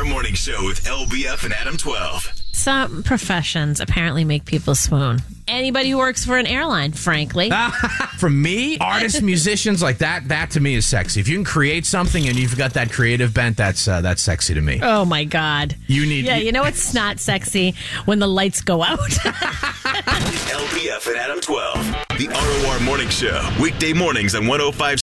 ROR Morning Show with LBF and Adam 12. Some professions apparently make people swoon. Anybody who works for an airline, frankly. From me, artists, musicians, like that to me is sexy. If you can create something and you've got that creative bent, that's sexy to me. Oh my God. Yeah, you know it's not sexy when the lights go out. LBF and Adam 12. The ROR Morning Show. Weekday mornings on 105.7